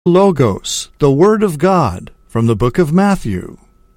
Logos, the Word of God, from the book of Matthew.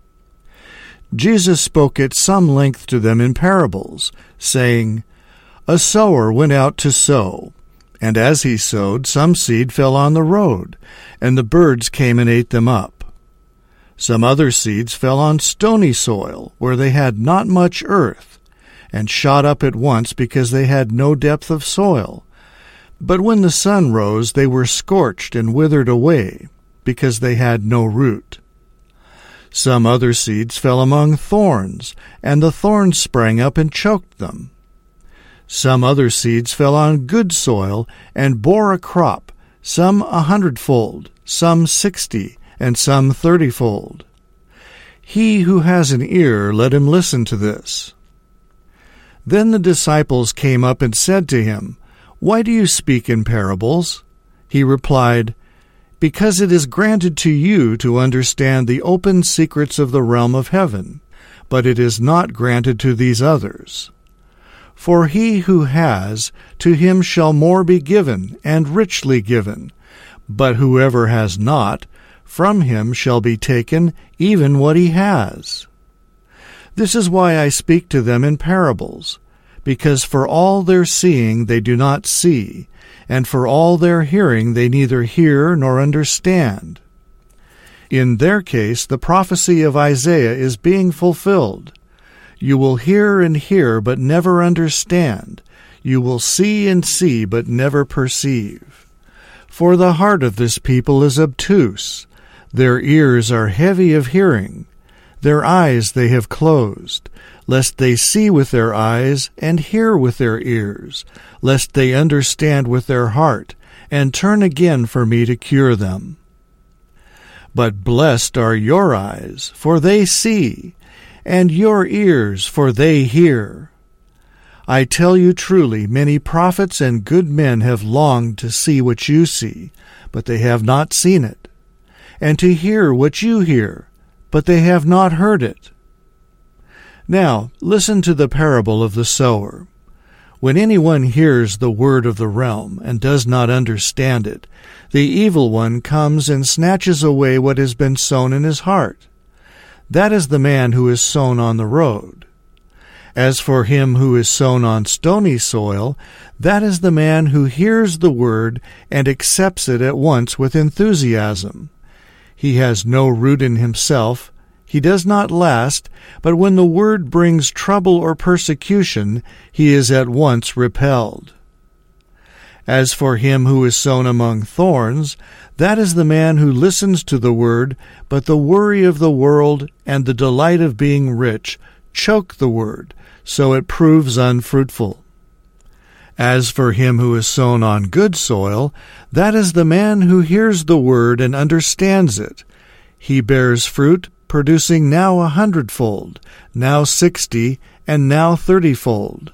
Jesus spoke at some length to them in parables, saying, A sower went out to sow, and as he sowed, some seed fell on the road, and the birds came and ate them up. Some other seeds fell on stony soil, where they had not much earth, and shot up at once because they had no depth of soil. But when the sun rose, they were scorched and withered away, because they had no root. Some other seeds fell among thorns, and the thorns sprang up and choked them. Some other seeds fell on good soil, and bore a crop, some 100-fold, some 60, and some 30-fold. He who has an ear, let him listen to this. Then the disciples came up and said to him, Why do you speak in parables? He replied, Because it is granted to you to understand the open secrets of the realm of heaven, but it is not granted to these others. For he who has, to him shall more be given, and richly given. But whoever has not, from him shall be taken even what he has. This is why I speak to them in parables, because for all their seeing they do not see, and for all their hearing they neither hear nor understand. In their case the prophecy of Isaiah is being fulfilled. You will hear and hear, but never understand. You will see and see, but never perceive. For the heart of this people is obtuse. Their ears are heavy of hearing. Their eyes they have closed, lest they see with their eyes and hear with their ears, lest they understand with their heart, and turn again for me to cure them. But blessed are your eyes, for they see, and your ears, for they hear. I tell you truly, many prophets and good men have longed to see what you see, but they have not seen it, and to hear what you hear, but they have not heard it. Now, listen to the parable of the sower. When anyone hears the word of the realm and does not understand it, the evil one comes and snatches away what has been sown in his heart. That is the man who is sown on the road. As for him who is sown on stony soil, that is the man who hears the word and accepts it at once with enthusiasm. He has no root in himself, he does not last, but when the word brings trouble or persecution, he is at once repelled. As for him who is sown among thorns, that is the man who listens to the word, but the worry of the world and the delight of being rich choke the word, so it proves unfruitful. As for him who is sown on good soil, that is the man who hears the word and understands it. He bears fruit, producing now 100-fold, now 60, and now 30-fold.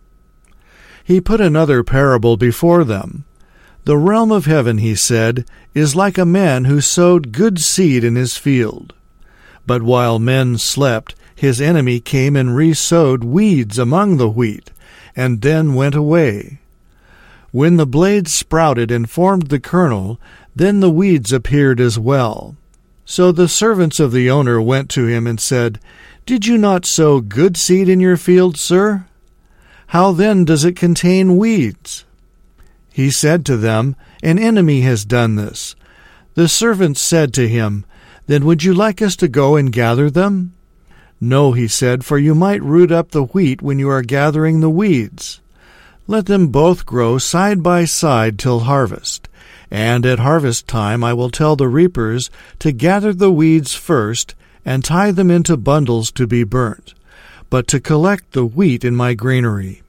He put another parable before them. The realm of heaven, he said, is like a man who sowed good seed in his field. But while men slept, his enemy came and re-sowed weeds among the wheat, and then went away. When the blades sprouted and formed the kernel, then the weeds appeared as well. So the servants of the owner went to him and said, Did you not sow good seed in your field, sir? How then does it contain weeds? He said to them, An enemy has done this. The servants said to him, Then would you like us to go and gather them? No, he said, for you might root up the wheat when you are gathering the weeds. Let them both grow side by side till harvest. And at harvest time I will tell the reapers to gather the weeds first and tie them into bundles to be burnt, but to collect the wheat in my granary.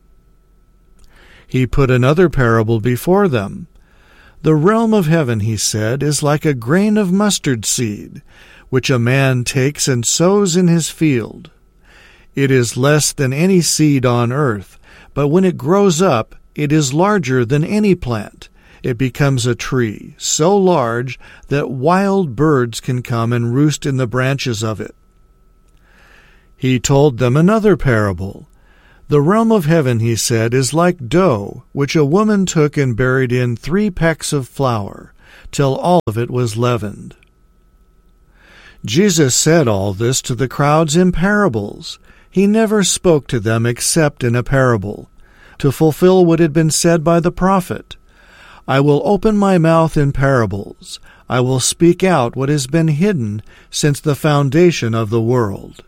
He put another parable before them. The realm of heaven, he said, is like a grain of mustard seed, which a man takes and sows in his field. It is less than any seed on earth, but when it grows up, it is larger than any plant. It becomes a tree, so large that wild birds can come and roost in the branches of it. He told them another parable. The realm of heaven, he said, is like dough, which a woman took and buried in 3 pecks of flour, till all of it was leavened. Jesus said all this to the crowds in parables. He never spoke to them except in a parable, to fulfill what had been said by the prophet. I will open my mouth in parables. I will speak out what has been hidden since the foundation of the world.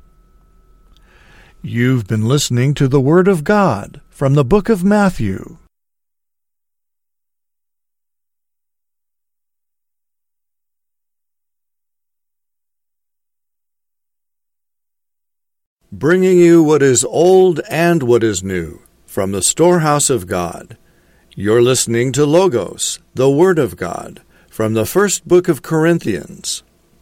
You've been listening to the Word of God from the book of Matthew. Bringing you what is old and what is new from the storehouse of God. You're listening to Logos, the Word of God, from the first book of Corinthians.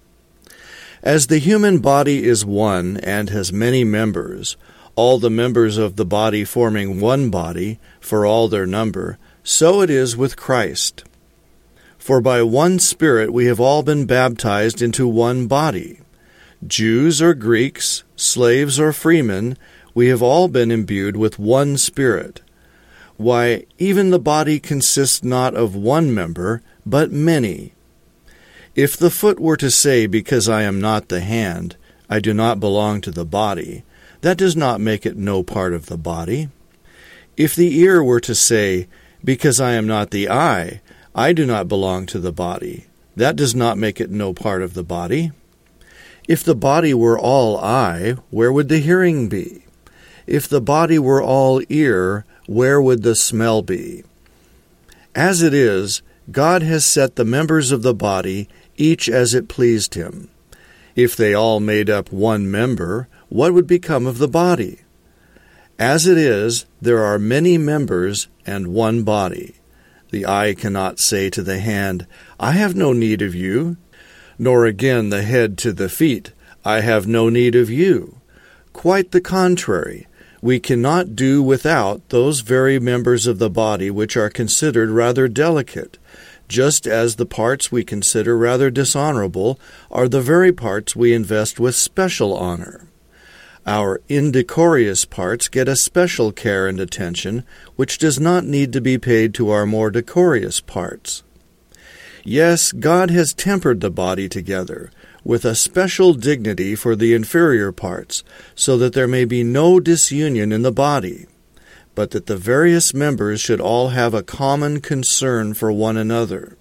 As the human body is one and has many members, all the members of the body forming one body, for all their number, so it is with Christ. For by one Spirit we have all been baptized into one body. Jews or Greeks, slaves or freemen, we have all been imbued with one Spirit. Why, even the body consists not of one member, but many. If the foot were to say, because I am not the hand, I do not belong to the body, that does not make it no part of the body. If the ear were to say, because I am not the eye, I do not belong to the body, that does not make it no part of the body. If the body were all eye, where would the hearing be? If the body were all ear, where would the smell be? As it is, God has set the members of the body, each as it pleased him. If they all made up one member, what would become of the body? As it is, there are many members and one body. The eye cannot say to the hand, I have no need of you, nor again the head to the feet, I have no need of you. Quite the contrary. We cannot do without those very members of the body which are considered rather delicate, just as the parts we consider rather dishonorable are the very parts we invest with special honor. Our indecorous parts get a special care and attention, which does not need to be paid to our more decorous parts. Yes, God has tempered the body together, with a special dignity for the inferior parts, so that there may be no disunion in the body, but that the various members should all have a common concern for one another.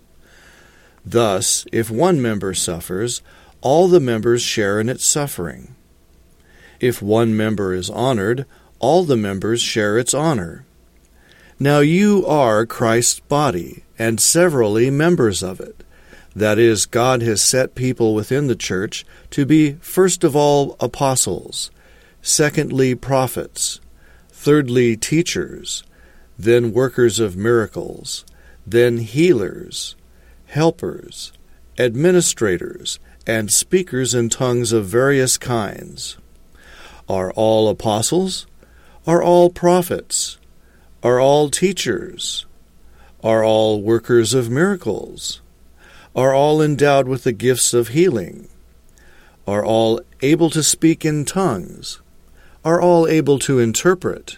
Thus, if one member suffers, all the members share in its suffering. If one member is honored, all the members share its honor. Now you are Christ's body, and severally members of it. That is, God has set people within the church to be first of all apostles, secondly prophets, thirdly teachers, then workers of miracles, then healers, helpers, administrators, and speakers in tongues of various kinds. Are all apostles? Are all prophets? Are all teachers? Are all workers of miracles? Are all endowed with the gifts of healing? Are all able to speak in tongues? Are all able to interpret?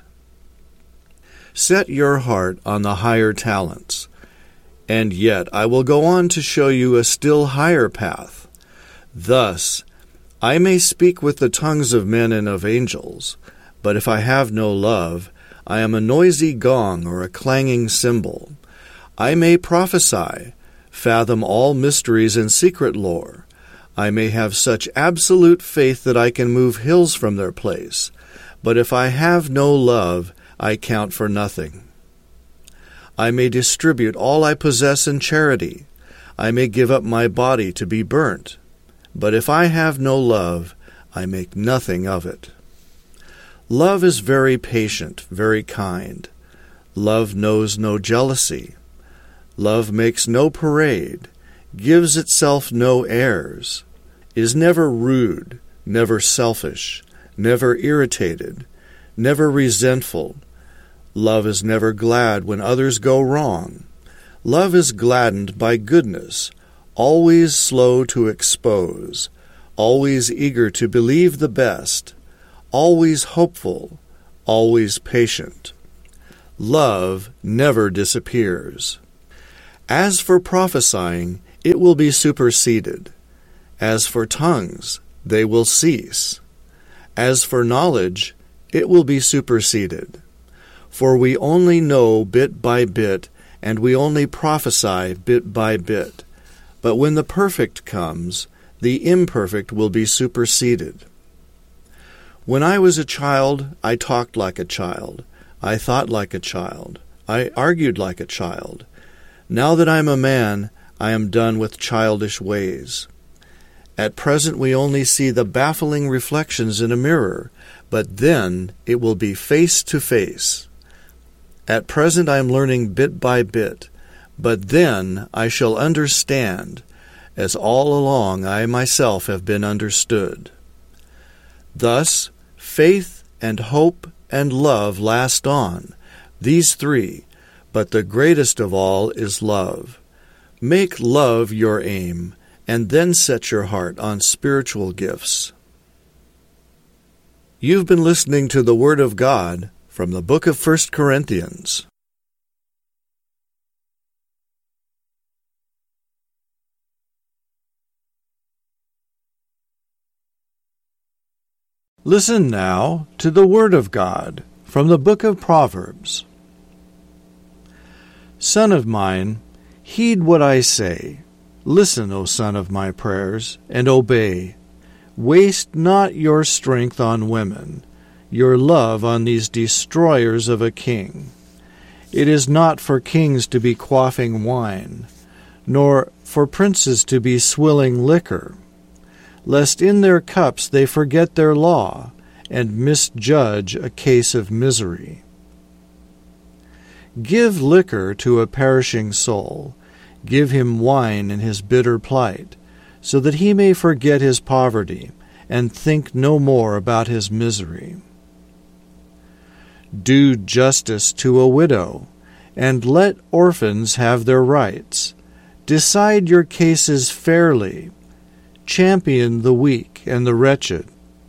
Set your heart on the higher talents, and yet I will go on to show you a still higher path. Thus, I may speak with the tongues of men and of angels, but if I have no love, I am a noisy gong or a clanging cymbal. I may prophesy, fathom all mysteries and secret lore. I may have such absolute faith that I can move hills from their place, but if I have no love, I count for nothing. I may distribute all I possess in charity. I may give up my body to be burnt, but if I have no love, I make nothing of it. Love is very patient, very kind. Love knows no jealousy. Love makes no parade, gives itself no airs, is never rude, never selfish, never irritated, never resentful. Love is never glad when others go wrong. Love is gladdened by goodness, always slow to expose, always eager to believe the best, always hopeful, always patient. Love never disappears. As for prophesying, it will be superseded. As for tongues, they will cease. As for knowledge, it will be superseded. For we only know bit by bit, and we only prophesy bit by bit. But when the perfect comes, the imperfect will be superseded. When I was a child, I talked like a child. I thought like a child. I argued like a child. Now that I am a man, I am done with childish ways. At present we only see the baffling reflections in a mirror, but then it will be face to face. At present I am learning bit by bit, but then I shall understand, as all along I myself have been understood. Thus, faith and hope and love last on, these three, but the greatest of all is love. Make love your aim, and then set your heart on spiritual gifts. You've been listening to the Word of God from the book of 1 Corinthians. Listen now to the Word of God from the book of Proverbs. Son of mine, heed what I say. Listen, O son of my prayers, and obey. Waste not your strength on women, your love on these destroyers of a king. It is not for kings to be quaffing wine, nor for princes to be swilling liquor, lest in their cups they forget their law, and misjudge a case of misery. Give liquor to a perishing soul, give him wine in his bitter plight, so that he may forget his poverty, and think no more about his misery. Do justice to a widow, and let orphans have their rights. Decide your cases fairly. Champion the weak and the wretched.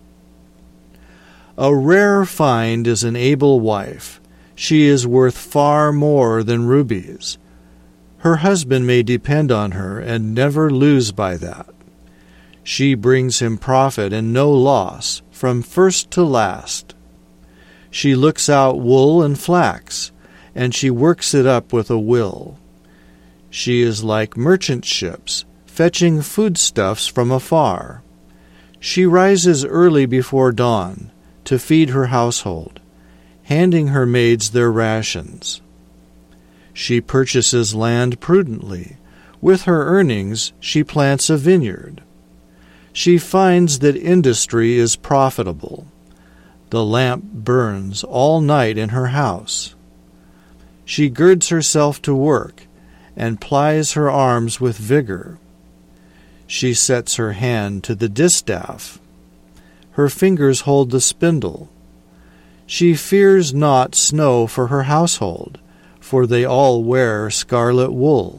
A rare find is an able wife. She is worth far more than rubies. Her husband may depend on her and never lose by that. She brings him profit and no loss, from first to last. She looks out wool and flax, and she works it up with a will. She is like merchant ships, fetching foodstuffs from afar. She rises early before dawn to feed her household, handing her maids their rations. She purchases land prudently. With her earnings she plants a vineyard. She finds that industry is profitable. The lamp burns all night in her house. She girds herself to work and plies her arms with vigor. She sets her hand to the distaff. Her fingers hold the spindle. She fears not snow for her household, for they all wear scarlet wool.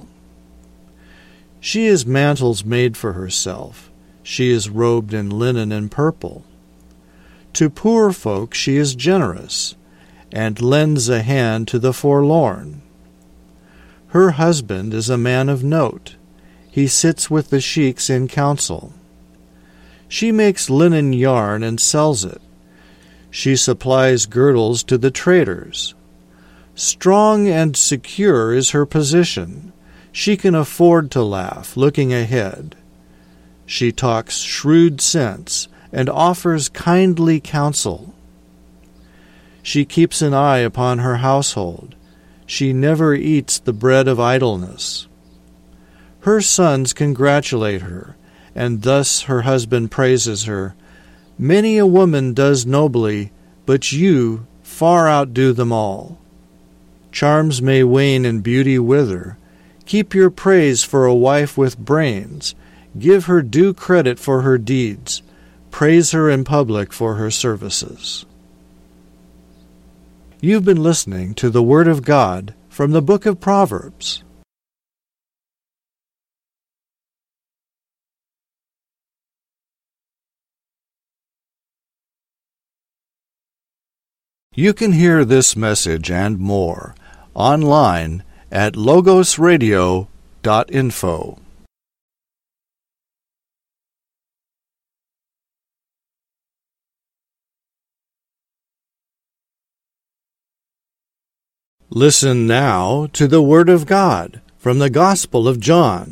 She is mantles made for herself. She is robed in linen and purple. To poor folk she is generous, and lends a hand to the forlorn. Her husband is a man of note. He sits with the sheiks in council. She makes linen yarn and sells it. She supplies girdles to the traders. Strong and secure is her position. She can afford to laugh, looking ahead. She talks shrewd sense and offers kindly counsel. She keeps an eye upon her household. She never eats the bread of idleness. Her sons congratulate her, and thus her husband praises her. Many a woman does nobly, but you far outdo them all. Charms may wane and beauty wither. Keep your praise for a wife with brains. Give her due credit for her deeds. Praise her in public for her services. You've been listening to the Word of God from the book of Proverbs. You can hear this message and more online at logosradio.info. Listen now to the Word of God from the Gospel of John.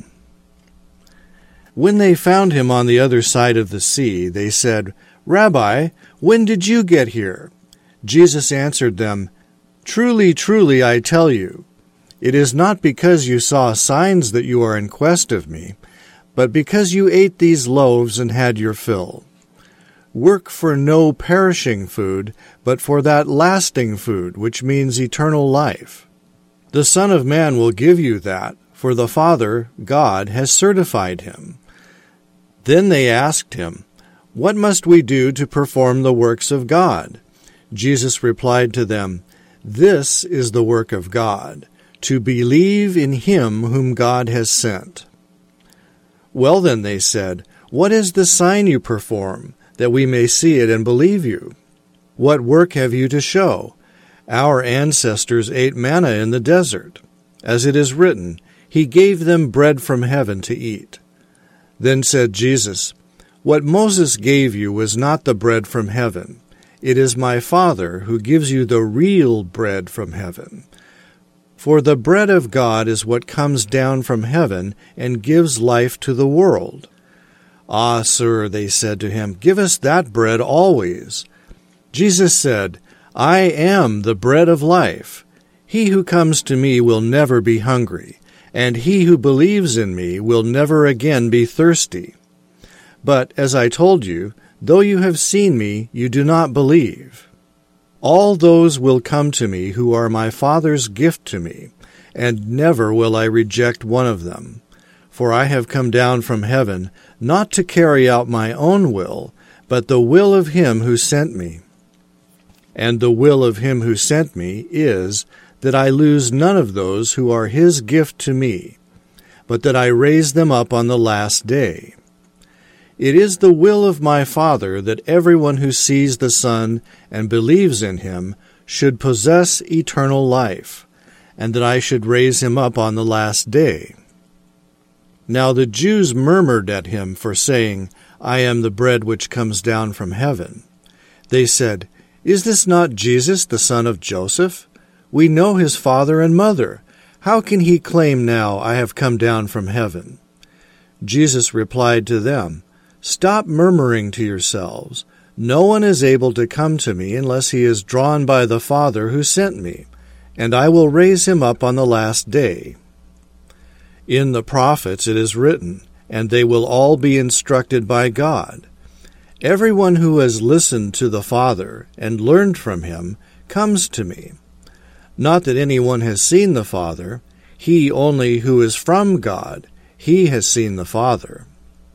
When they found him on the other side of the sea, they said, "Rabbi, when did you get here?" Jesus answered them, "Truly, truly, I tell you, it is not because you saw signs that you are in quest of me, but because you ate these loaves and had your fill. Work for no perishing food, but for that lasting food, which means eternal life. The Son of Man will give you that, for the Father, God, has certified him." Then they asked him, "What must we do to perform the works of God?" Jesus replied to them, "This is the work of God, to believe in him whom God has sent." "Well then," they said, "what is the sign you perform, that we may see it and believe you? What work have you to show? Our ancestors ate manna in the desert. As it is written, he gave them bread from heaven to eat." Then said Jesus, "What Moses gave you was not the bread from heaven. It is my Father who gives you the real bread from heaven. For the bread of God is what comes down from heaven and gives life to the world." "Ah, sir," they said to him, "give us that bread always." Jesus said, "I am the bread of life. He who comes to me will never be hungry, and he who believes in me will never again be thirsty. But, as I told you, though you have seen me, you do not believe. All those will come to me who are my Father's gift to me, and never will I reject one of them. For I have come down from heaven, not to carry out my own will, but the will of him who sent me. And the will of him who sent me is that I lose none of those who are his gift to me, but that I raise them up on the last day. It is the will of my Father that everyone who sees the Son and believes in him should possess eternal life, and that I should raise him up on the last day." Now the Jews murmured at him for saying, "I am the bread which comes down from heaven." They said, "Is this not Jesus, the son of Joseph? We know his father and mother. How can he claim now, 'I have come down from heaven'?" Jesus replied to them, "Stop murmuring to yourselves. No one is able to come to me unless he is drawn by the Father who sent me, and I will raise him up on the last day. In the prophets it is written, and they will all be instructed by God. Everyone who has listened to the Father and learned from him comes to me. Not that anyone has seen the Father, he only who is from God, he has seen the Father.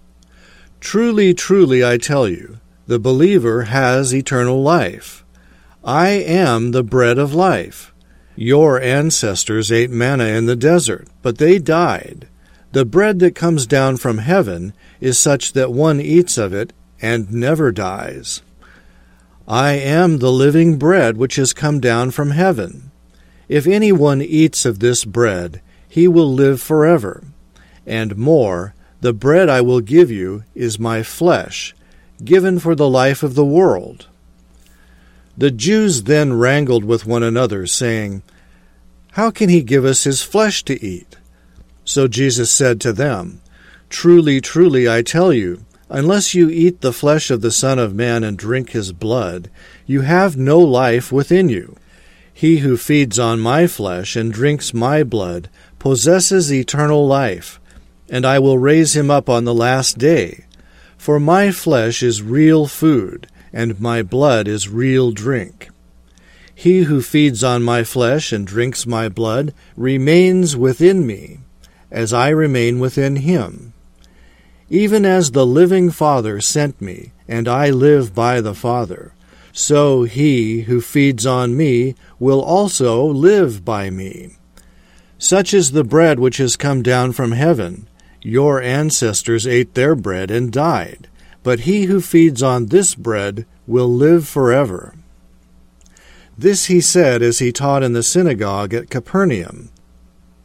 Truly, truly, I tell you, the believer has eternal life. I am the bread of life. Your ancestors ate manna in the desert, but they died. The bread that comes down from heaven is such that one eats of it and never dies. I am the living bread which has come down from heaven. If anyone eats of this bread, he will live forever. And more, the bread I will give you is my flesh, given for the life of the world." The Jews then wrangled with one another, saying, "How can he give us his flesh to eat?" So Jesus said to them, "Truly, truly, I tell you, unless you eat the flesh of the Son of Man and drink his blood, you have no life within you. He who feeds on my flesh and drinks my blood possesses eternal life, and I will raise him up on the last day. For my flesh is real food, and my blood is real drink. He who feeds on my flesh and drinks my blood remains within me, as I remain within him. Even as the living Father sent me, and I live by the Father, so he who feeds on me will also live by me. Such is the bread which has come down from heaven. Your ancestors ate their bread and died, but he who feeds on this bread will live forever." This he said as he taught in the synagogue at Capernaum.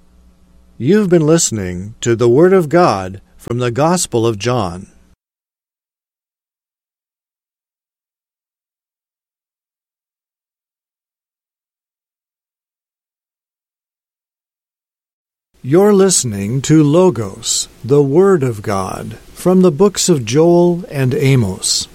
You've been listening to the Word of God from the Gospel of John. You're listening to Logos, the Word of God, from the books of Joel and Amos.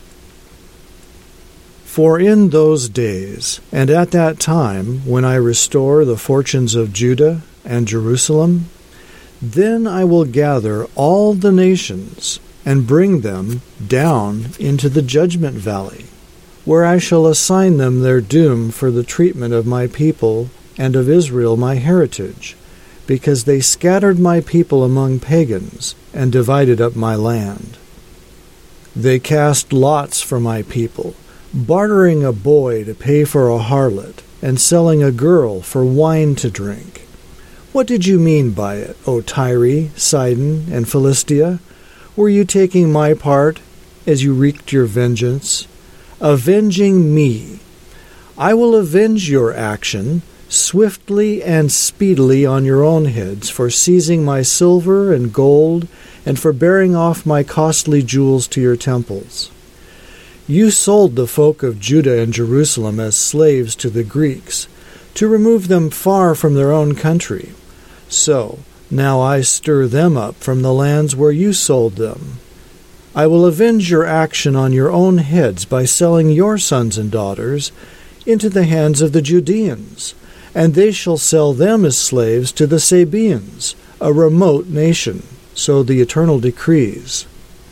For in those days, and at that time, when I restore the fortunes of Judah and Jerusalem, then I will gather all the nations and bring them down into the judgment valley, where I shall assign them their doom for the treatment of my people and of Israel my heritage, because they scattered my people among pagans and divided up my land. They cast lots for my people, bartering a boy to pay for a harlot, and selling a girl for wine to drink. What did you mean by it, O Tyre, Sidon, and Philistia? Were you taking my part as you wreaked your vengeance? Avenging me. I will avenge your action, swiftly and speedily on your own heads, for seizing my silver and gold, and for bearing off my costly jewels to your temples. You sold the folk of Judah and Jerusalem as slaves to the Greeks, to remove them far from their own country. So now I stir them up from the lands where you sold them. I will avenge your action on your own heads by selling your sons and daughters into the hands of the Judeans, and they shall sell them as slaves to the Sabeans, a remote nation. So the Eternal decrees.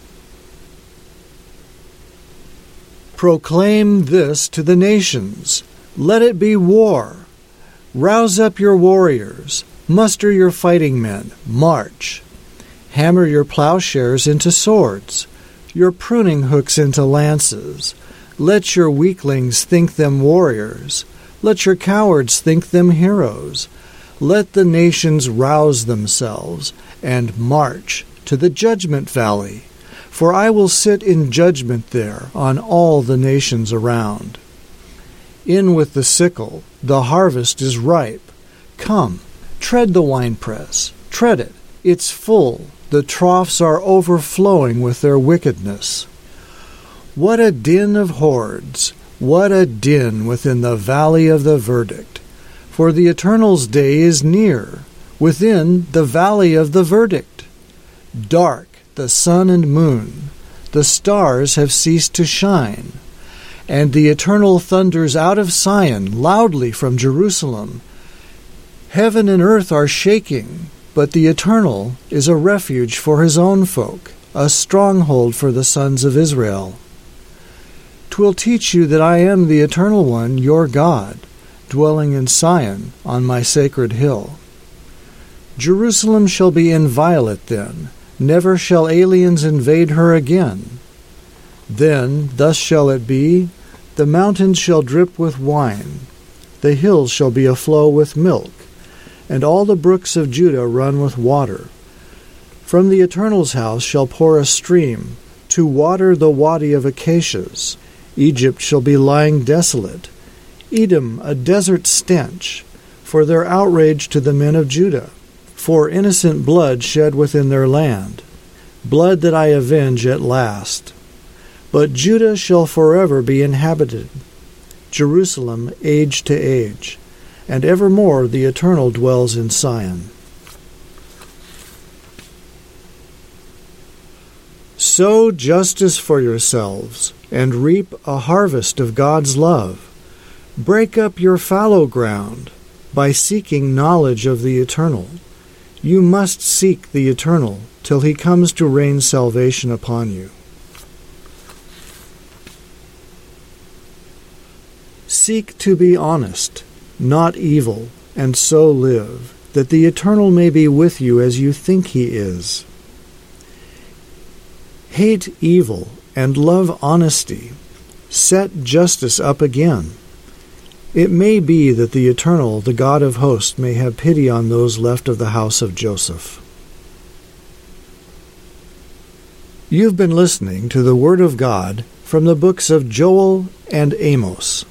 Proclaim this to the nations. Let it be war. Rouse up your warriors. Muster your fighting men. March. Hammer your plowshares into swords, your pruning hooks into lances. Let your weaklings think them warriors. Let your cowards think them heroes. Let the nations rouse themselves and march to the judgment valley. For I will sit in judgment there on all the nations around. In with the sickle, the harvest is ripe. Come, tread the winepress, tread it, it's full, the troughs are overflowing with their wickedness. What a din of hordes, what a din within the valley of the verdict! For the Eternal's day is near, within the valley of the verdict. Dark the sun and moon, the stars have ceased to shine, and the Eternal thunders out of Sion loudly from Jerusalem. Heaven and earth are shaking, but the Eternal is a refuge for his own folk, a stronghold for the sons of Israel. 'Twill teach you that I am the Eternal One, your God, dwelling in Sion on my sacred hill. Jerusalem shall be inviolate then, never shall aliens invade her again. Then thus shall it be, the mountains shall drip with wine, the hills shall be aflow with milk, and all the brooks of Judah run with water. From the Eternal's house shall pour a stream, to water the wadi of acacias. Egypt shall be lying desolate, Edom a desert stench, for their outrage to the men of Judah, for innocent blood shed within their land, blood that I avenge at last. But Judah shall forever be inhabited, Jerusalem age to age, and evermore the Eternal dwells in Sion. Sow justice for yourselves, and reap a harvest of God's love. Break up your fallow ground by seeking knowledge of the Eternal. You must seek the Eternal till he comes to rain salvation upon you. Seek to be honest, not evil, and so live, that the Eternal may be with you as you think he is. Hate evil and love honesty. Set justice up again. It may be that the Eternal, the God of hosts, may have pity on those left of the house of Joseph. You've been listening to the Word of God from the books of Joel and Amos.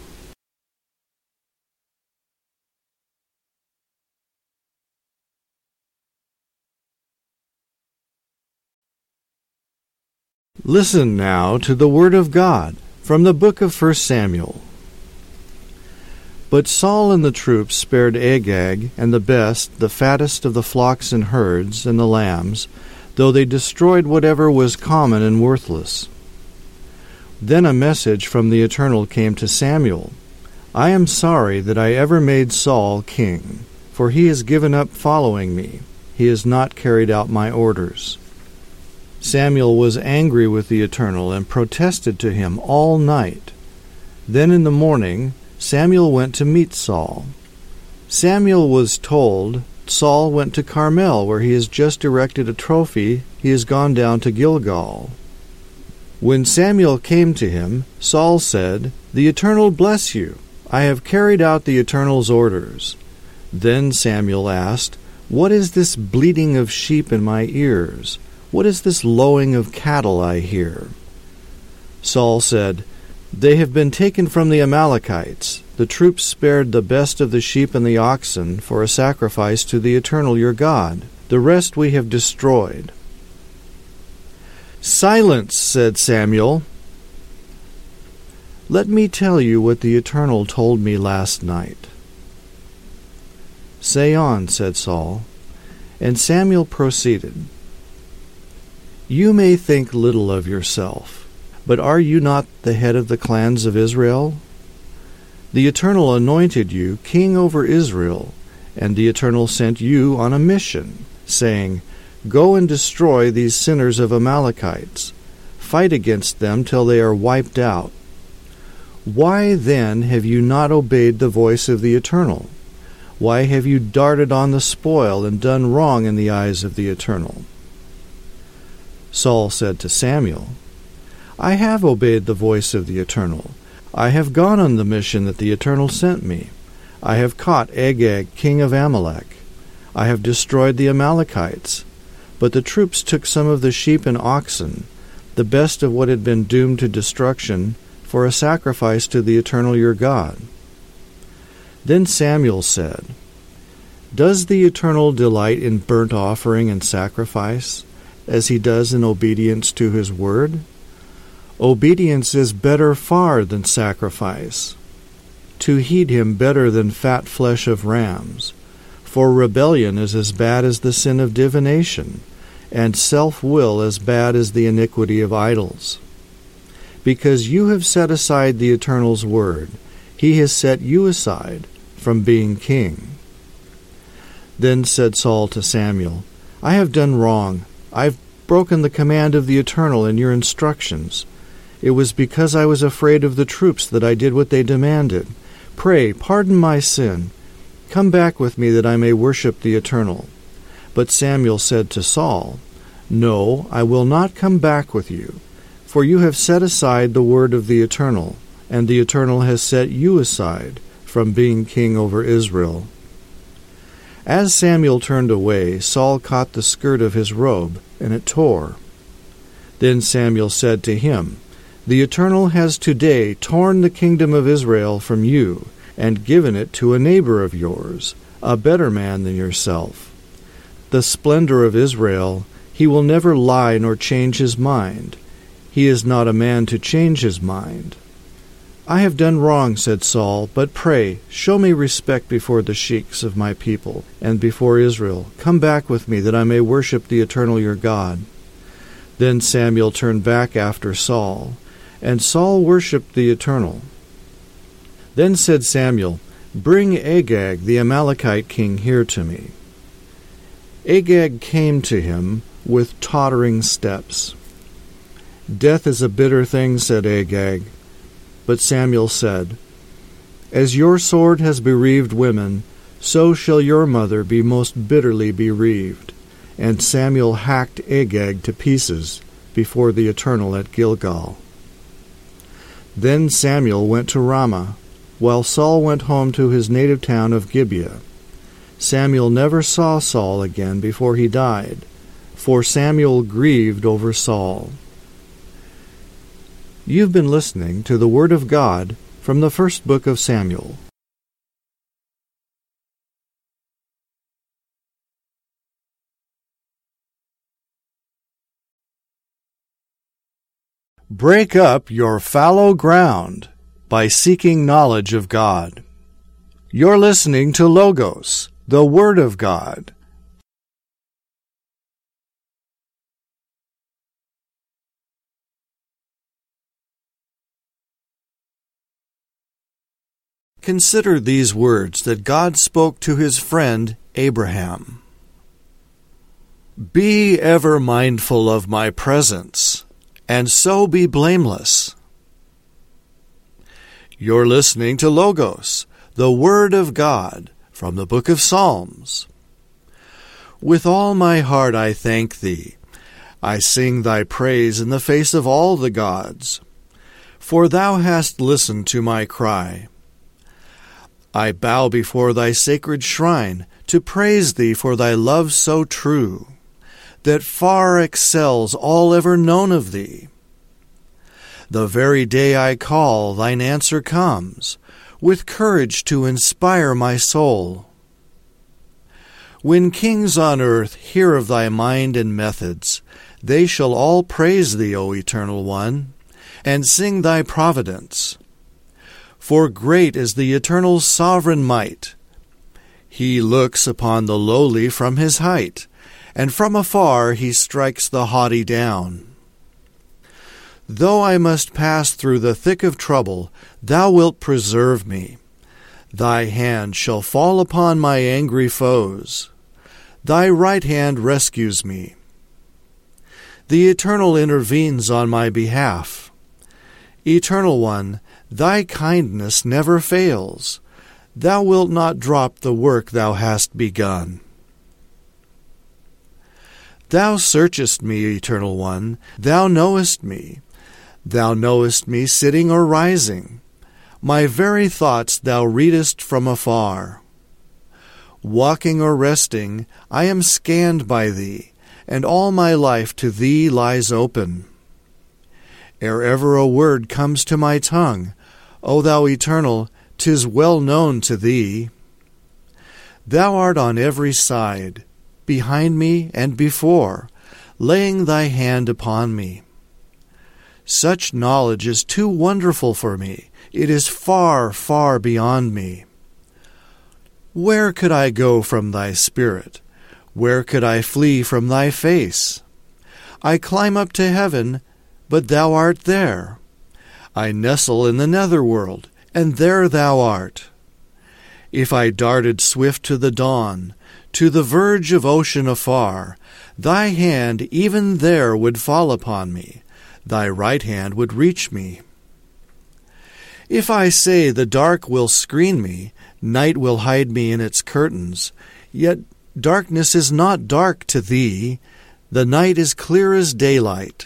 Listen now to the word of God from the book of 1 Samuel. But Saul and the troops spared Agag and the best, the fattest of the flocks and herds and the lambs, though they destroyed whatever was common and worthless. Then a message from the Eternal came to Samuel. I am sorry that I ever made Saul king, for he has given up following me. He has not carried out my orders. Samuel was angry with the Eternal and protested to him all night. Then in the morning Samuel went to meet Saul. Samuel was told, Saul went to Carmel, where he has just erected a trophy. He has gone down to Gilgal. When Samuel came to him, Saul said, The Eternal bless you. I have carried out the Eternal's orders. Then Samuel asked, What is this bleating of sheep in my ears? What is this lowing of cattle I hear? Saul said, They have been taken from the Amalekites. The troops spared the best of the sheep and the oxen for a sacrifice to the Eternal your God. The rest we have destroyed. Silence, said Samuel. Let me tell you what the Eternal told me last night. Say on, said Saul. And Samuel proceeded. You may think little of yourself, but are you not the head of the clans of Israel? The Eternal anointed you king over Israel, and the Eternal sent you on a mission, saying, Go and destroy these sinners of Amalekites. Fight against them till they are wiped out. Why then have you not obeyed the voice of the Eternal? Why have you darted on the spoil and done wrong in the eyes of the Eternal? Saul said to Samuel, I have obeyed the voice of the Eternal. I have gone on the mission that the Eternal sent me. I have caught Agag, king of Amalek. I have destroyed the Amalekites. But the troops took some of the sheep and oxen, the best of what had been doomed to destruction, for a sacrifice to the Eternal your God. Then Samuel said, Does the Eternal delight in burnt offering and sacrifice, as he does in obedience to his word? Obedience is better far than sacrifice. To heed him better than fat flesh of rams. For rebellion is as bad as the sin of divination, and self-will as bad as the iniquity of idols. Because you have set aside the Eternal's word, he has set you aside from being king. Then said Saul to Samuel, I have done wrong. I have broken the command of the Eternal in your instructions. It was because I was afraid of the troops that I did what they demanded. Pray, pardon my sin. Come back with me that I may worship the Eternal. But Samuel said to Saul, No, I will not come back with you, for you have set aside the word of the Eternal, and the Eternal has set you aside from being king over Israel. As Samuel turned away, Saul caught the skirt of his robe, and it tore. Then Samuel said to him, The Eternal has today torn the kingdom of Israel from you, and given it to a neighbor of yours, a better man than yourself. The splendor of Israel, he will never lie nor change his mind. He is not a man to change his mind. I have done wrong, said Saul, but pray, show me respect before the sheiks of my people, and before Israel. Come back with me, that I may worship the Eternal your God. Then Samuel turned back after Saul, and Saul worshipped the Eternal. Then said Samuel, Bring Agag, the Amalekite king, here to me. Agag came to him with tottering steps. Death is a bitter thing, said Agag. But Samuel said, As your sword has bereaved women, so shall your mother be most bitterly bereaved. And Samuel hacked Agag to pieces before the Eternal at Gilgal. Then Samuel went to Ramah, while Saul went home to his native town of Gibeah. Samuel never saw Saul again before he died, for Samuel grieved over Saul. You've been listening to the Word of God from the first book of Samuel. Break up your fallow ground by seeking knowledge of God. You're listening to Logos, the Word of God. Consider these words that God spoke to his friend Abraham. Be ever mindful of my presence, and so be blameless. You're listening to Logos, the Word of God, from the book of Psalms. With all my heart I thank thee. I sing thy praise in the face of all the gods. For thou hast listened to my cry. I bow before thy sacred shrine to praise thee for thy love so true, that far excels all ever known of thee. The very day I call, thine answer comes, with courage to inspire my soul. When kings on earth hear of thy mind and methods, they shall all praise thee, O Eternal One, and sing thy providence. For great is the Eternal's sovereign might. He looks upon the lowly from his height, and from afar he strikes the haughty down. Though I must pass through the thick of trouble, thou wilt preserve me. Thy hand shall fall upon my angry foes. Thy right hand rescues me. The Eternal intervenes on my behalf. Eternal One, thy kindness never fails. Thou wilt not drop the work thou hast begun. Thou searchest me, Eternal One, thou knowest me. Thou knowest me sitting or rising. My very thoughts thou readest from afar. Walking or resting, I am scanned by thee, and all my life to thee lies open. Ere ever a word comes to my tongue, O thou Eternal, 'tis well known to thee. Thou art on every side, behind me and before, laying thy hand upon me. Such knowledge is too wonderful for me. It is far, far beyond me. Where could I go from thy spirit? Where could I flee from thy face? I climb up to heaven, but thou art there. I nestle in the netherworld, and there thou art. If I darted swift to the dawn, to the verge of ocean afar, thy hand even there would fall upon me, thy right hand would reach me. If I say the dark will screen me, night will hide me in its curtains, yet darkness is not dark to thee, the night is clear as daylight.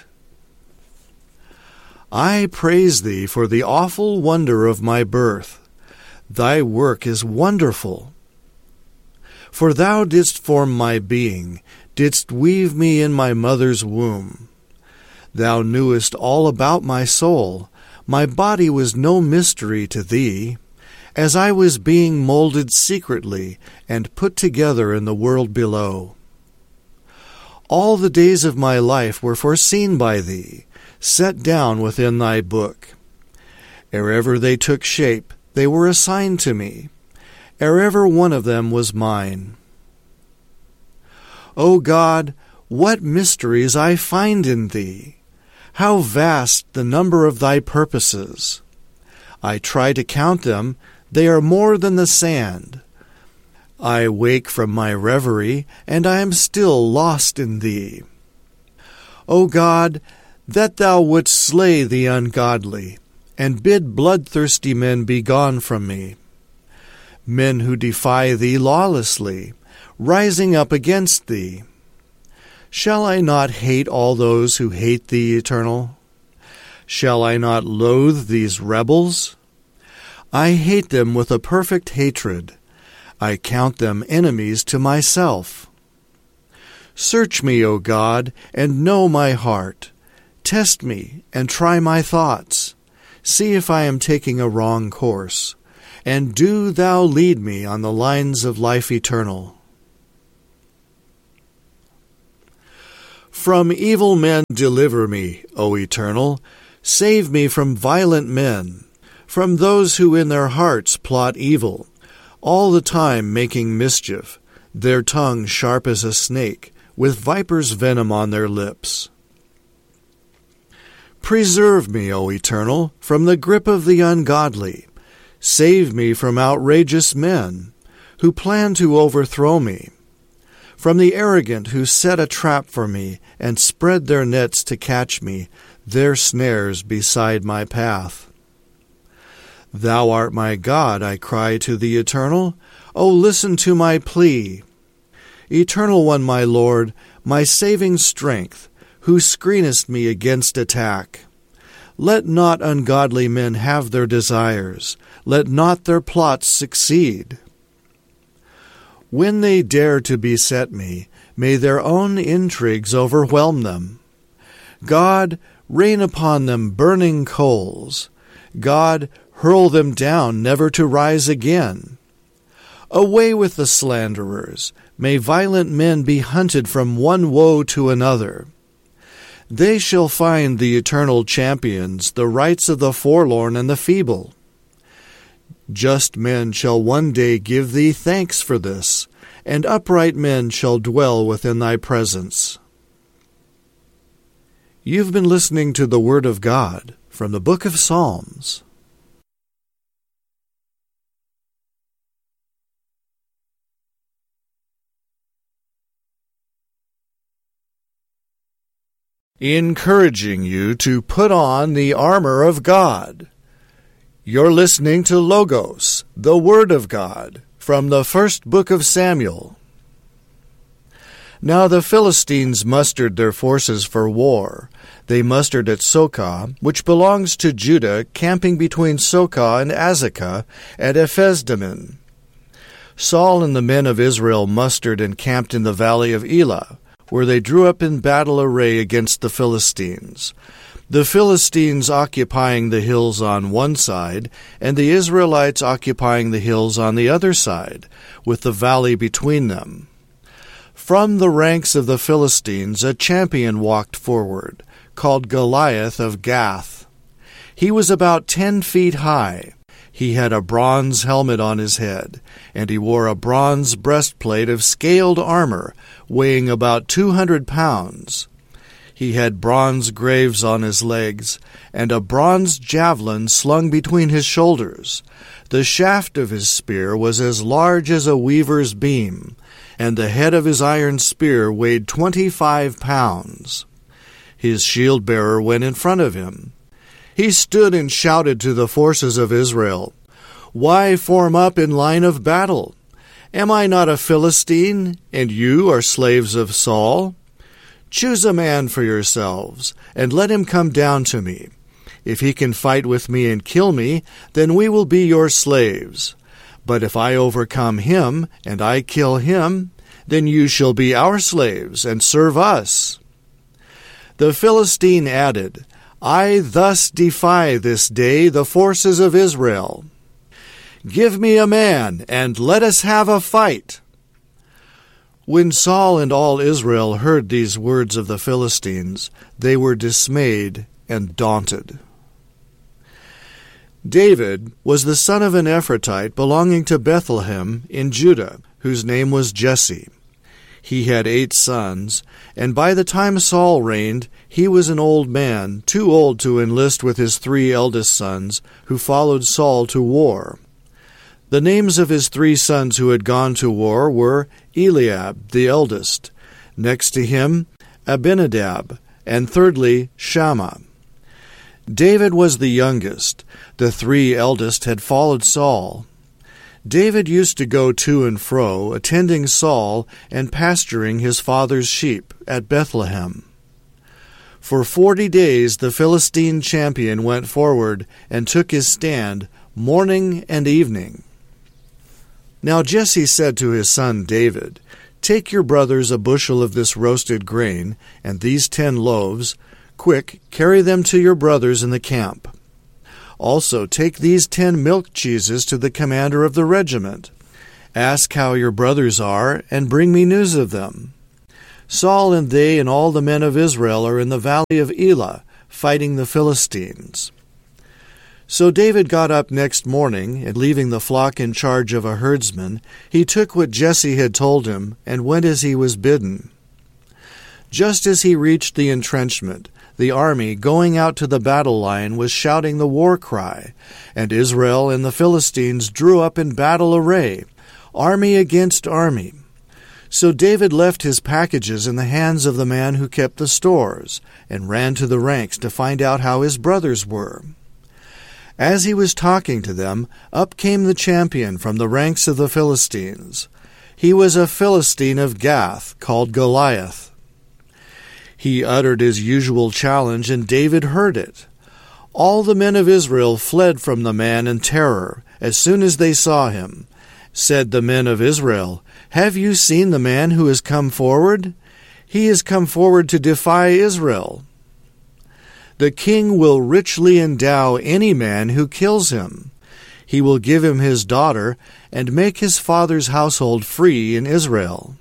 I praise thee for the awful wonder of my birth. Thy work is wonderful. For thou didst form my being, didst weave me in my mother's womb. Thou knewest all about my soul. My body was no mystery to thee, as I was being molded secretly and put together in the world below. All the days of my life were foreseen by thee, set down within thy book. Ere ever they took shape, they were assigned to me. Ere ever one of them was mine. O God, what mysteries I find in thee! How vast the number of thy purposes! I try to count them, they are more than the sand. I wake from my reverie, and I am still lost in thee. O God, that thou wouldst slay the ungodly, and bid bloodthirsty men be gone from me. Men who defy thee lawlessly, rising up against thee. Shall I not hate all those who hate thee, Eternal? Shall I not loathe these rebels? I hate them with a perfect hatred. I count them enemies to myself. Search me, O God, and know my heart. Test me and try my thoughts. See if I am taking a wrong course, and do thou lead me on the lines of life eternal. From evil men deliver me, O Eternal. Save me from violent men, from those who in their hearts plot evil, all the time making mischief, their tongue sharp as a snake, with viper's venom on their lips. Preserve me, O Eternal, from the grip of the ungodly. Save me from outrageous men, who plan to overthrow me, from the arrogant who set a trap for me and spread their nets to catch me, their snares beside my path. Thou art my God, I cry to the Eternal. O listen to my plea. Eternal One, my Lord, my saving strength, who screenest me against attack. Let not ungodly men have their desires. Let not their plots succeed. When they dare to beset me, may their own intrigues overwhelm them. God, rain upon them burning coals. God, hurl them down, never to rise again. Away with the slanderers. May violent men be hunted from one woe to another. They shall find the eternal champions, the rights of the forlorn and the feeble. Just men shall one day give thee thanks for this, and upright men shall dwell within thy presence. You've been listening to the Word of God from the Book of Psalms. Encouraging you to put on the armor of God. You're listening to Logos, the Word of God, from the first book of Samuel. Now the Philistines mustered their forces for war. They mustered at Socoh, which belongs to Judah, camping between Socoh and Azekah at Ephesdammim. Saul and the men of Israel mustered and camped in the valley of Elah, where they drew up in battle array against the Philistines. The Philistines occupying the hills on one side, and the Israelites occupying the hills on the other side, with the valley between them. From the ranks of the Philistines a champion walked forward, called Goliath of Gath. He was about 10 feet high. He had a bronze helmet on his head, and he wore a bronze breastplate of scaled armor, weighing about 200 pounds. He had bronze greaves on his legs, and a bronze javelin slung between his shoulders. The shaft of his spear was as large as a weaver's beam, and the head of his iron spear weighed 25 pounds. His shield-bearer went in front of him. He stood and shouted to the forces of Israel, "Why form up in line of battle? Am I not a Philistine, and you are slaves of Saul? Choose a man for yourselves, and let him come down to me. If he can fight with me and kill me, then we will be your slaves. But if I overcome him, and I kill him, then you shall be our slaves, and serve us." The Philistine added, "I thus defy this day the forces of Israel. Give me a man, and let us have a fight." When Saul and all Israel heard these words of the Philistines, they were dismayed and daunted. David was the son of an Ephrathite belonging to Bethlehem in Judah, whose name was Jesse. He had 8 sons, and by the time Saul reigned, he was an old man, too old to enlist with his 3 eldest sons, who followed Saul to war. The names of his 3 sons who had gone to war were Eliab, the eldest, next to him Abinadab, and thirdly Shammah. David was the youngest. The 3 eldest had followed Saul. David used to go to and fro, attending Saul and pasturing his father's sheep at Bethlehem. For 40 days the Philistine champion went forward and took his stand morning and evening. Now Jesse said to his son David, "Take your brothers a bushel of this roasted grain, and these 10 loaves. Quick, carry them to your brothers in the camp. Also take these 10 milk cheeses to the commander of the regiment. Ask how your brothers are, and bring me news of them. Saul and they and all the men of Israel are in the valley of Elah, fighting the Philistines. So David got up next morning, and leaving the flock in charge of a herdsman, he took what Jesse had told him, and went as he was bidden. Just as he reached the entrenchment, the army going out to the battle line was shouting the war cry, and Israel and the Philistines drew up in battle array, army against army. So David left his packages in the hands of the man who kept the stores, and ran to the ranks to find out how his brothers were. As he was talking to them, up came the champion from the ranks of the Philistines. He was a Philistine of Gath, called Goliath. He uttered his usual challenge, and David heard it. All the men of Israel fled from the man in terror as soon as they saw him. Said the men of Israel, "Have you seen the man who has come forward? He has come forward to defy Israel. The king will richly endow any man who kills him. He will give him his daughter, and make his father's household free in Israel."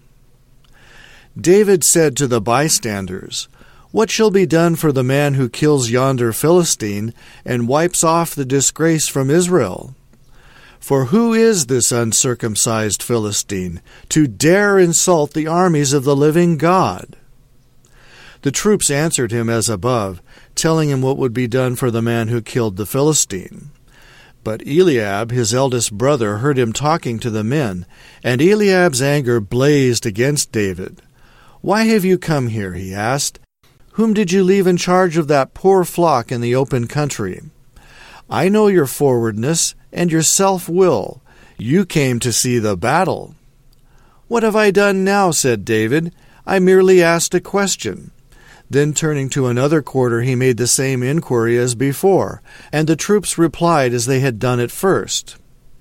David said to the bystanders, "What shall be done for the man who kills yonder Philistine, and wipes off the disgrace from Israel? For who is this uncircumcised Philistine, to dare insult the armies of the living God?" The troops answered him as above, telling him what would be done for the man who killed the Philistine. But Eliab, his eldest brother, heard him talking to the men, and Eliab's anger blazed against David. "Why have you come here?" he asked. "Whom did you leave in charge of that poor flock in the open country? I know your forwardness and your self-will. You came to see the battle." "What have I done now?" said David. "I merely asked a question." Then turning to another quarter, he made the same inquiry as before, and the troops replied as they had done at first.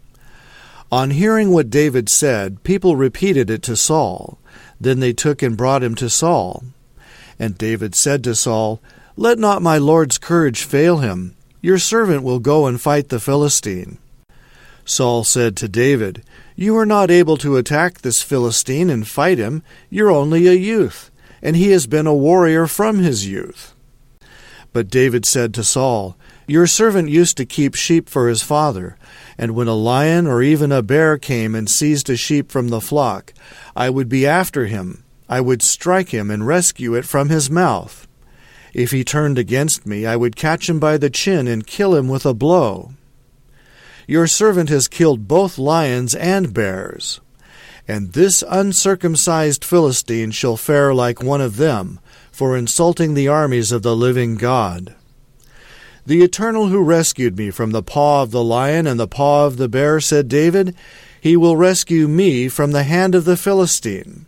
On hearing what David said, people repeated it to Saul. Then they took and brought him to Saul. And David said to Saul, "Let not my lord's courage fail him. Your servant will go and fight the Philistine." Saul said to David, "You are not able to attack this Philistine and fight him. You're only a youth, and he has been a warrior from his youth." But David said to Saul, "Your servant used to keep sheep for his father, and when a lion or even a bear came and seized a sheep from the flock, I would be after him. I would strike him and rescue it from his mouth. If he turned against me, I would catch him by the chin and kill him with a blow. Your servant has killed both lions and bears. And this uncircumcised Philistine shall fare like one of them, for insulting the armies of the living God. The Eternal who rescued me from the paw of the lion and the paw of the bear," said David, "he will rescue me from the hand of the Philistine."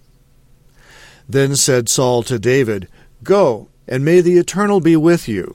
Then said Saul to David, "Go, and may the Eternal be with you."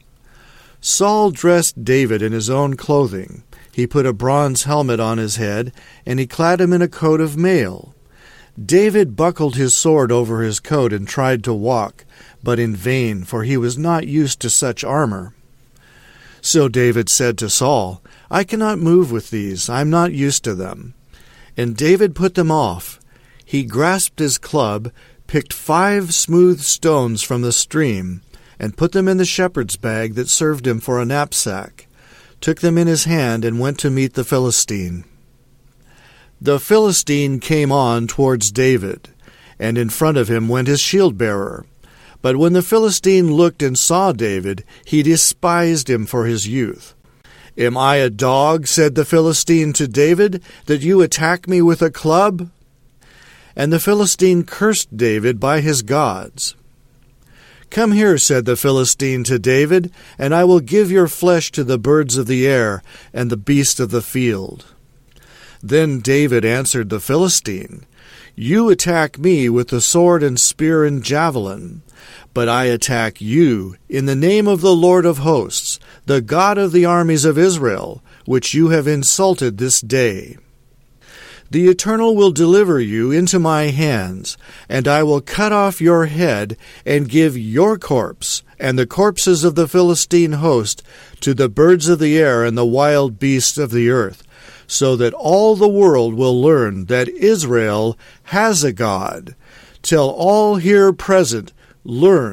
Saul dressed David in his own clothing. He put a bronze helmet on his head, and he clad him in a coat of mail. David buckled his sword over his coat and tried to walk, but in vain, for he was not used to such armor. So David said to Saul, "I cannot move with these. I am not used to them." And David put them off. He grasped his club, picked 5 smooth stones from the stream, and put them in the shepherd's bag that served him for a knapsack, took them in his hand, and went to meet the Philistine. The Philistine came on towards David, and in front of him went his shield-bearer. But when the Philistine looked and saw David, he despised him for his youth. "Am I a dog," said the Philistine to David, "that you attack me with a club?" And the Philistine cursed David by his gods. "Come here," said the Philistine to David, "and I will give your flesh to the birds of the air and the beasts of the field." Then David answered the Philistine, "You attack me with the sword and spear and javelin, but I attack you in the name of the Lord of hosts, the God of the armies of Israel, which you have insulted this day. The Eternal will deliver you into my hands, and I will cut off your head and give your corpse and the corpses of the Philistine host to the birds of the air and the wild beasts of the earth, so that all the world will learn that Israel has a God. Till all here present learn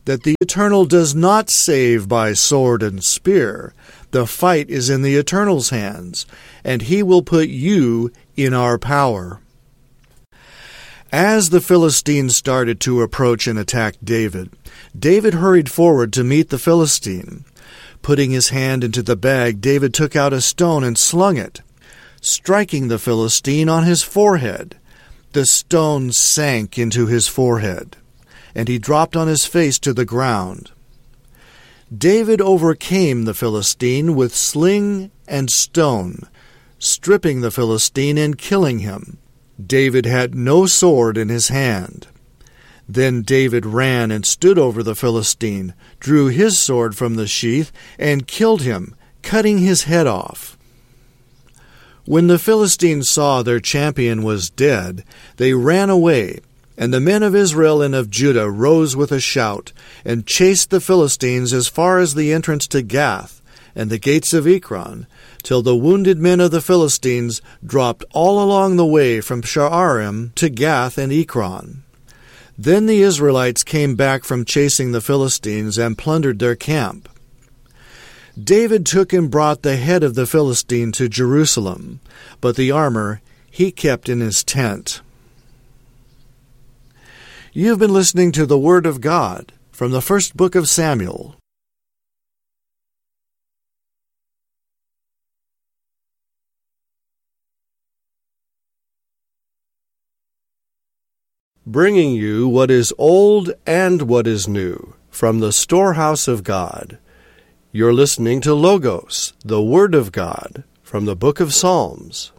that the Eternal does not save by sword and spear. The fight is in the Eternal's hands, and he will put you in our power." As the Philistines started to approach and attack David, David hurried forward to meet the Philistine. Putting his hand into the bag, David took out a stone and slung it, striking the Philistine on his forehead. The stone sank into his forehead, and he dropped on his face to the ground. David overcame the Philistine with sling and stone, stripping the Philistine and killing him. David had no sword in his hand. Then David ran and stood over the Philistine, drew his sword from the sheath, and killed him, cutting his head off. When the Philistines saw their champion was dead, they ran away, and the men of Israel and of Judah rose with a shout, and chased the Philistines as far as the entrance to Gath and the gates of Ekron, till the wounded men of the Philistines dropped all along the way from Sha'arim to Gath and Ekron. Then the Israelites came back from chasing the Philistines and plundered their camp. David took and brought the head of the Philistine to Jerusalem, but the armor he kept in his tent. You've been listening to the Word of God from the first book of Samuel. Bringing you what is old and what is new from the storehouse of God. You're listening to Logos, the Word of God, from the book of Psalms.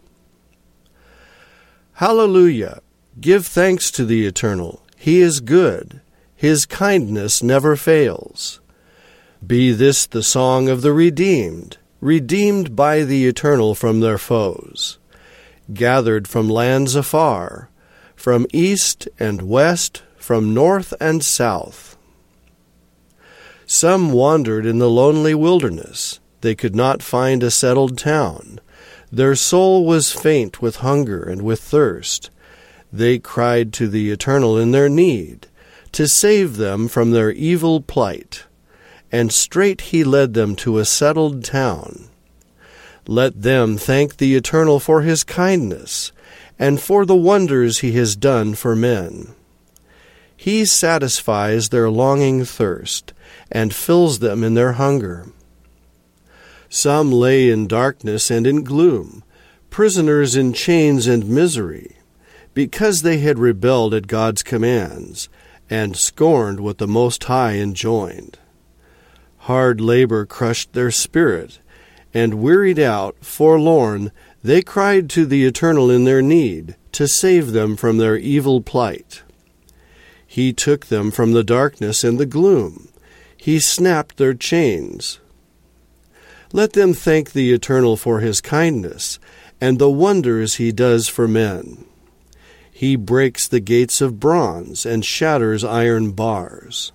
Hallelujah! Give thanks to the Eternal. He is good. His kindness never fails. Be this the song of the redeemed, redeemed by the Eternal from their foes, gathered from lands afar, from east and west, from north and south. Some wandered in the lonely wilderness. They could not find a settled town. Their soul was faint with hunger and with thirst. They cried to the Eternal in their need, to save them from their evil plight. And straight he led them to a settled town. Let them thank the Eternal for his kindness, and for the wonders he has done for men. He satisfies their longing thirst, and fills them in their hunger. Some lay in darkness and in gloom, prisoners in chains and misery, because they had rebelled at God's commands, and scorned what the Most High enjoined. Hard labor crushed their spirit, and wearied out, forlorn, they cried to the Eternal in their need, to save them from their evil plight. He took them from the darkness and the gloom. He snapped their chains. Let them thank the Eternal for his kindness, and the wonders he does for men. He breaks the gates of bronze and shatters iron bars.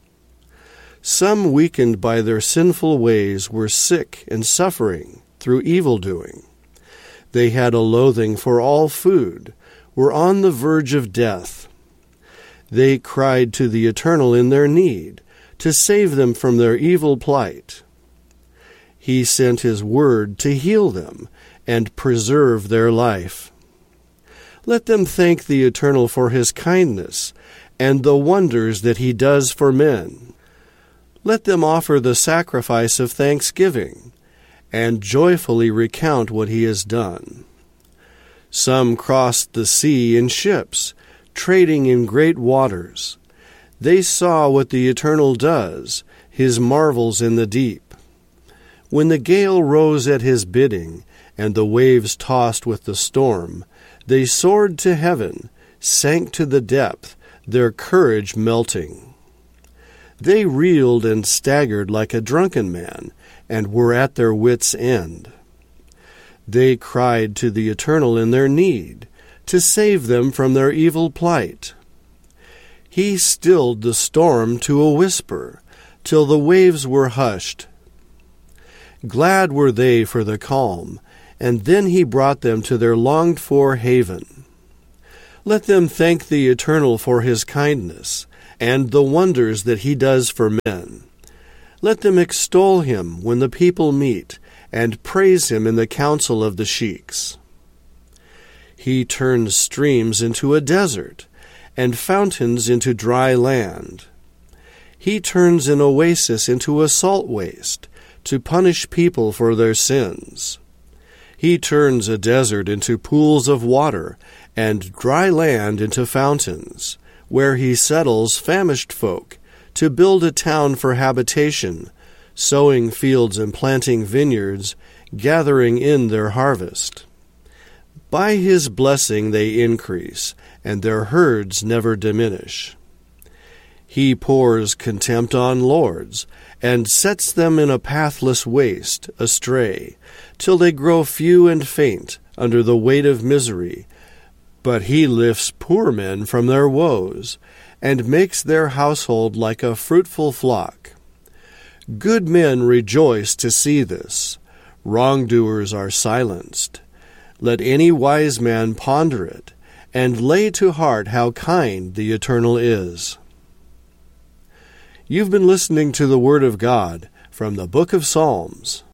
Some, weakened by their sinful ways, were sick and suffering through evil-doing. They had a loathing for all food, were on the verge of death. They cried to the Eternal in their need, to save them from their evil plight. He sent his word to heal them and preserve their life. Let them thank the Eternal for his kindness and the wonders that he does for men. Let them offer the sacrifice of thanksgiving and joyfully recount what he has done. Some crossed the sea in ships, trading in great waters. They saw what the Eternal does, his marvels in the deep. When the gale rose at his bidding, and the waves tossed with the storm, they soared to heaven, sank to the depth, their courage melting. They reeled and staggered like a drunken man, and were at their wits' end. They cried to the Eternal in their need, to save them from their evil plight. He stilled the storm to a whisper, till the waves were hushed. Glad were they for the calm, and then he brought them to their longed-for haven. Let them thank the Eternal for his kindness, and the wonders that he does for men. Let them extol him when the people meet, and praise him in the council of the sheiks. He turns streams into a desert, and fountains into dry land. He turns an oasis into a salt waste, to punish people for their sins. He turns a desert into pools of water, and dry land into fountains, where he settles famished folk, to build a town for habitation, sowing fields and planting vineyards, gathering in their harvest. By his blessing they increase, and their herds never diminish. He pours contempt on lords, and sets them in a pathless waste, astray, till they grow few and faint under the weight of misery. But he lifts poor men from their woes, and makes their household like a fruitful flock. Good men rejoice to see this. Wrongdoers are silenced. Let any wise man ponder it, and lay to heart how kind the Eternal is. You've been listening to the Word of God from the Book of Psalms.